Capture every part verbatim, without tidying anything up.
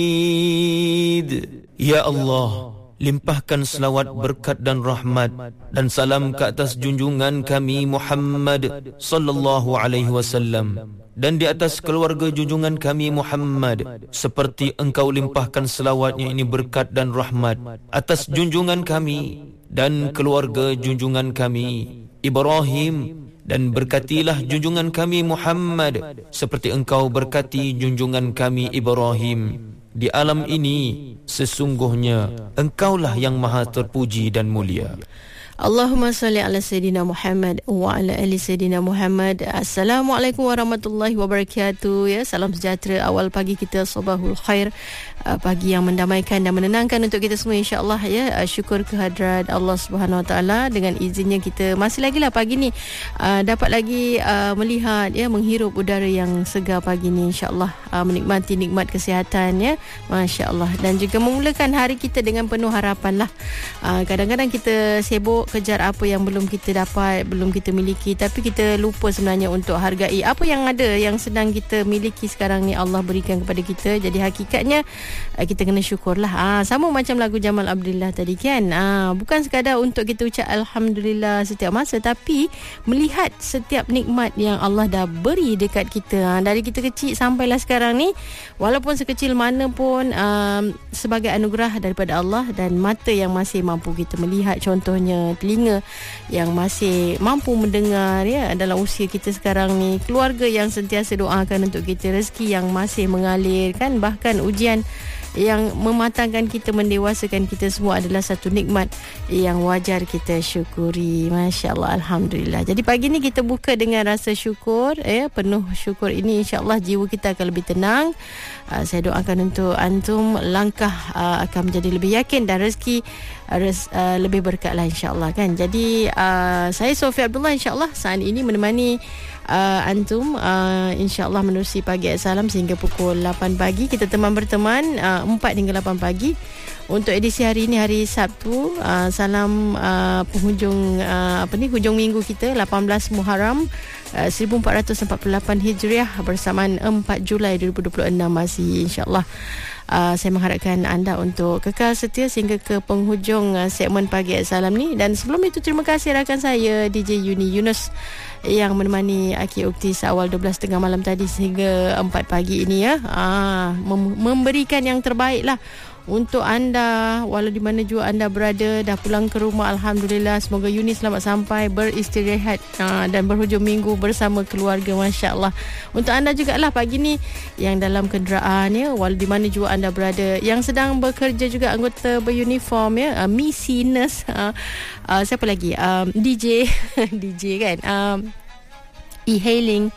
Ya Allah, limpahkan selawat, berkat dan rahmat dan salam ke atas junjungan kami Muhammad sallallahu alaihi wasallam dan di atas keluarga junjungan kami Muhammad, seperti engkau limpahkan selawatnya ini berkat dan rahmat atas junjungan kami dan keluarga junjungan kami Ibrahim, dan berkatilah junjungan kami Muhammad seperti engkau berkati junjungan kami Ibrahim. Di alam ini sesungguhnya engkaulah yang maha terpuji dan mulia. Allahumma salli ala Sayyidina Muhammad wa ala ali Sayyidina Muhammad. Assalamualaikum warahmatullahi wabarakatuh. Ya, salam sejahtera awal pagi kita, sabahul khair, uh, pagi yang mendamaikan dan menenangkan untuk kita semua insya-Allah ya. Uh, syukur kehadrat Allah Subhanahu wa taala, dengan izinnya kita masih lagi lah pagi ni uh, dapat lagi uh, melihat ya, menghirup udara yang segar pagi ni insya-Allah, uh, menikmati nikmat kesihatan ya, masya-Allah, dan juga memulakan hari kita dengan penuh harapan lah. Uh, kadang-kadang kita sibuk kejar apa yang belum kita dapat, belum kita miliki, tapi kita lupa sebenarnya untuk hargai apa yang ada, yang sedang kita miliki sekarang ni Allah berikan kepada kita. Jadi hakikatnya kita kena syukurlah. Ah, sama macam lagu Jamal Abdillah tadi kan. Ah, bukan sekadar untuk kita ucap alhamdulillah setiap masa, tapi melihat setiap nikmat yang Allah dah beri dekat kita. Ah, dari kita kecil sampailah sekarang ni, walaupun sekecil mana pun, um, sebagai anugerah daripada Allah, dan mata yang masih mampu kita melihat, contohnya telinga yang masih mampu mendengar ya, dalam usia kita sekarang ni, keluarga yang sentiasa doakan untuk kita, rezeki yang masih mengalir kan, bahkan ujian yang mematangkan kita, mendewasakan kita, semua adalah satu nikmat yang wajar kita syukuri. Masya Allah, alhamdulillah. Jadi pagi ni kita buka dengan rasa syukur ya, penuh syukur ini insya-Allah jiwa kita akan lebih tenang. Uh, saya doakan untuk antum langkah uh, akan menjadi lebih yakin, dan rezeki uh, res, uh, lebih berkat lah insya-Allah kan. Jadi uh, saya Sofia Abdullah insya-Allah saat ini menemani Uh, antum uh, insya-Allah menerusi pagi salam sehingga pukul lapan pagi. Kita teman berteman uh, empat hingga lapan pagi untuk edisi hari ini, hari Sabtu. Uh, salam uh, penghujung uh, apa ni hujung minggu kita, lapan belas Muharram uh, seribu empat ratus empat puluh lapan Hijriah, bersamaan empat Julai dua ribu dua puluh enam masih insya-Allah. Uh, saya mengharapkan anda untuk kekal setia sehingga ke penghujung uh, segmen pagi salam ni. Dan sebelum itu, terima kasih rakan saya D J Yuni Yunus yang menemani Aki Ukti seawal dua belas tiga puluh malam tadi sehingga empat pagi ini ya. Ah, mem- memberikan yang terbaik lah untuk anda, walau di mana juga anda berada. Dah pulang ke rumah, alhamdulillah. Semoga Yuni selamat sampai, beristirahat aa, dan berhujung minggu bersama keluarga, masya-Allah. Untuk anda jugalah pagi ni yang dalam kenderaan ya, walau di mana juga anda berada, yang sedang bekerja juga, anggota beruniform ya, misinas, siapa lagi, um, D J D J kan, um, e-hailing,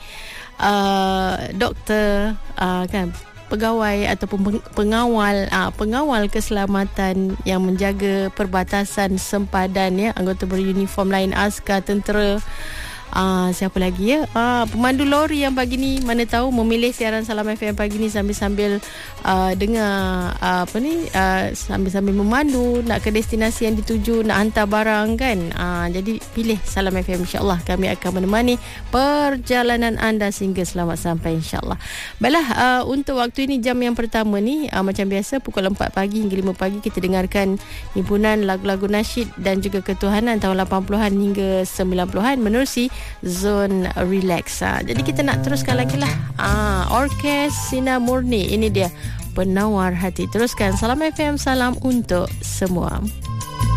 uh, doktor, uh, kan, pegawai ataupun pengawal aa, pengawal keselamatan yang menjaga perbatasan sempadan ya, anggota beruniform lain, askar, tentera, aa, siapa lagi ya, aa, pemandu lori yang pagi ni mana tahu memilih siaran Salam F M pagi ni sambil-sambil aa, dengar aa, apa ni aa, sambil-sambil memandu nak ke destinasi yang dituju, nak hantar barang kan. Aa, jadi pilih Salam F M, insya-Allah kami akan menemani perjalanan anda sehingga selamat sampai insya-Allah. Baiklah, uh, untuk waktu ini jam yang pertama ni uh, macam biasa pukul empat pagi hingga lima pagi kita dengarkan himpunan lagu-lagu nasyid dan juga ketuhanan tahun lapan puluhan hingga sembilan puluhan menerusi Zone Relax. Uh, jadi kita nak teruskan lagi lah. Uh, Orkes Sinar Murni, ini dia Penawar Hati. Teruskan Salam F M, salam untuk semua.